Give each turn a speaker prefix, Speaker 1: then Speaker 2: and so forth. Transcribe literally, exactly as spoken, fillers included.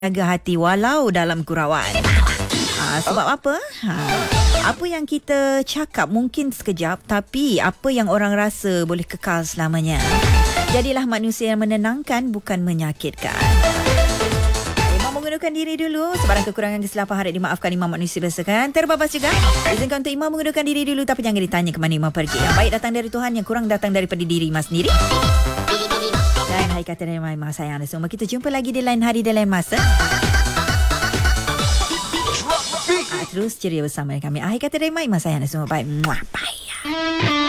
Speaker 1: jaga hati walau dalam gurauan. Ha, sebab apa? Ha, apa yang kita cakap mungkin sekejap, tapi apa yang orang rasa boleh kekal selamanya. Jadilah manusia yang menenangkan, bukan menyakitkan. Imam mengundurkan diri dulu. Sebarang kekurangan kesilapan harap dimaafkan. Imam manusia biasa kan. Terbabas juga. Izinkan untuk Imam mengundurkan diri dulu, tapi jangan ditanya ke mana Imam pergi. Yang baik datang dari Tuhan, yang kurang datang daripada diri Imam sendiri. Dan hai kata dari Imam sayang anda semua. Kita jumpa lagi di lain hari, di lain masa. Ha, terus ceria bersama kami. Hai kata dari Imam sayang anda semua. Bye. Muah. Bye.